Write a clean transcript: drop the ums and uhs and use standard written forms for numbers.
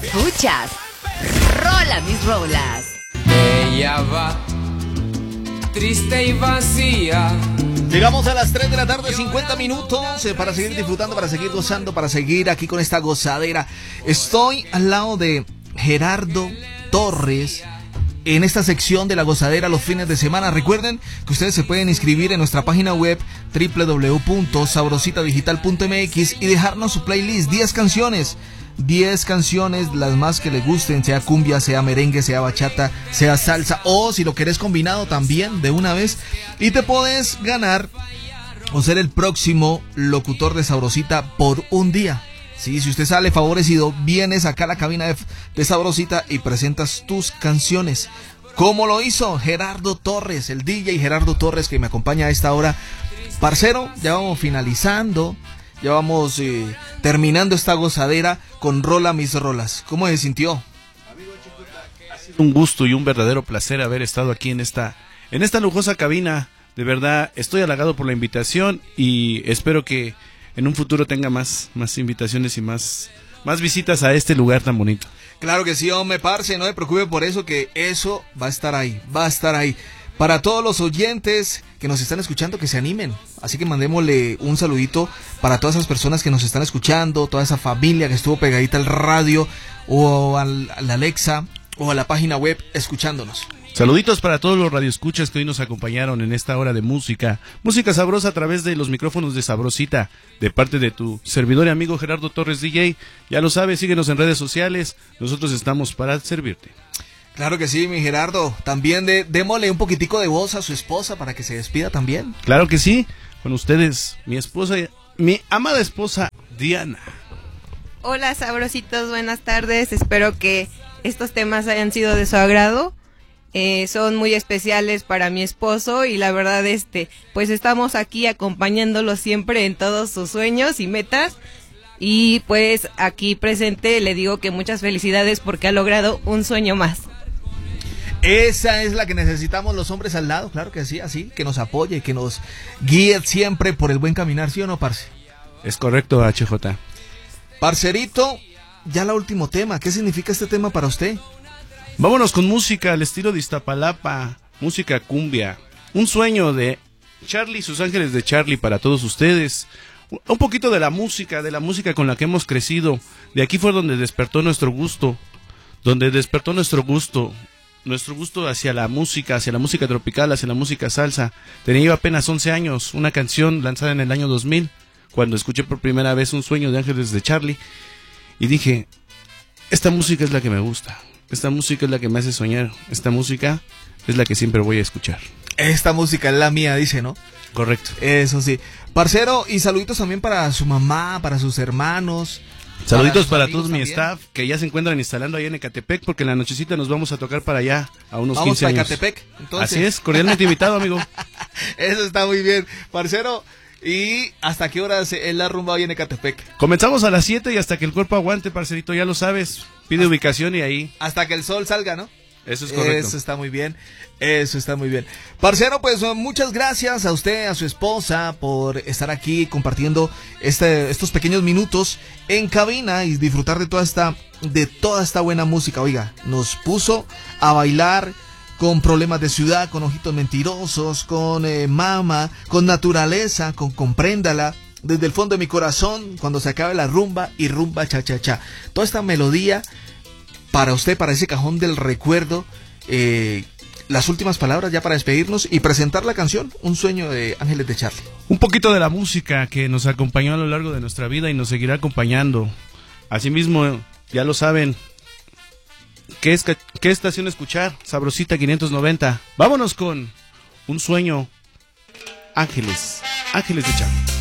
Escuchas Rola Mis Rolas. Ella va triste y vacía. Llegamos a las 3 de la tarde, 50 minutos, para seguir disfrutando, para seguir gozando, para seguir aquí con esta gozadera. Estoy al lado de Gerardo Torres en esta sección de la gozadera los fines de semana. Recuerden que ustedes se pueden inscribir en nuestra página web www.sabrositadigital.mx y dejarnos su playlist, 10 canciones, las más que les gusten, sea cumbia, sea merengue, sea bachata, sea salsa, o si lo querés combinado también de una vez, y te podés ganar o ser el próximo locutor de Sabrosita por un día. Sí, si usted sale favorecido, vienes acá a la cabina de Sabrosita y presentas tus canciones. ¿Cómo lo hizo Gerardo Torres, el DJ Gerardo Torres, que me acompaña a esta hora? Parcero, ya vamos finalizando, ya vamos terminando esta gozadera con Rola Mis Rolas. ¿Cómo se sintió? Amigo Chiquita, ha sido un gusto y un verdadero placer haber estado aquí en esta lujosa cabina. De verdad, estoy halagado por la invitación y espero que en un futuro tenga más invitaciones y más visitas a este lugar tan bonito. Claro que sí, hombre, parce, no se preocupe por eso, que eso va a estar ahí. Para todos los oyentes que nos están escuchando, que se animen. Así que mandémosle un saludito para todas esas personas que nos están escuchando, toda esa familia que estuvo pegadita al radio o al Alexa o a la página web escuchándonos. Saluditos para todos los radioescuchas que hoy nos acompañaron en esta hora de música sabrosa a través de los micrófonos de Sabrosita, de parte de tu servidor y amigo Gerardo Torres DJ. Ya lo sabes, síguenos en redes sociales, nosotros estamos para servirte. Claro que sí, mi Gerardo. También démosle un poquitico de voz a su esposa para que se despida también. Claro que sí, con ustedes, mi amada esposa, Diana. Hola, sabrositos, buenas tardes. Espero que estos temas hayan sido de su agrado. Son muy especiales para mi esposo y la verdad pues estamos aquí acompañándolo siempre en todos sus sueños y metas. Y pues aquí presente le digo que muchas felicidades porque ha logrado un sueño más. Esa es la que necesitamos los hombres al lado, claro que sí, así, que nos apoye, que nos guíe siempre por el buen caminar, ¿sí o no, parce? Es correcto, HJ. Parcerito, ya el último tema, ¿qué significa este tema para usted? Vámonos con música al estilo de Iztapalapa, música cumbia. Un sueño de Charlie y sus ángeles de Charlie para todos ustedes. Un poquito de la música con la que hemos crecido. De aquí fue donde despertó nuestro gusto. Nuestro gusto hacia la música tropical, hacia la música salsa. Tenía yo apenas 11 años, una canción lanzada en el año 2000, cuando escuché por primera vez Un sueño de ángeles de Charlie. Y dije, esta música es la que me gusta. Esta música es la que me hace soñar. Esta música es la que siempre voy a escuchar. Esta música es la mía, dice, ¿no? Correcto. Eso sí. Parcero, y saluditos también para su mamá, para sus hermanos. Saluditos para todos mi staff que ya se encuentran instalando allá en Ecatepec, porque en la nochecita nos vamos a tocar para allá a unos 15 años. Vamos para Ecatepec, entonces. Así es, cordialmente invitado, amigo. Eso está muy bien. Parcero, ¿y hasta qué hora es la rumba hoy en Ecatepec? Comenzamos a las 7 y hasta que el cuerpo aguante, parcerito, ya lo sabes. Pide ubicación y ahí. Hasta que el sol salga, ¿no? Eso es correcto. Eso está muy bien. Parcero, pues muchas gracias a usted, a su esposa, por estar aquí compartiendo estos pequeños minutos en cabina y disfrutar de toda esta buena música. Oiga, nos puso a bailar con Problemas de Ciudad, con Ojitos Mentirosos, con Mama, con Naturaleza, con Compréndala. Desde el fondo de mi corazón, cuando se acabe la rumba y rumba cha cha cha. Toda esta melodía para usted, para ese cajón del recuerdo. Las últimas palabras ya para despedirnos y presentar la canción Un sueño de ángeles de Charlie. Un poquito de la música que nos acompañó a lo largo de nuestra vida y nos seguirá acompañando. Asimismo, ya lo saben, ¿qué estación escuchar? Sabrosita 590. Vámonos con Un sueño, Ángeles de Charlie.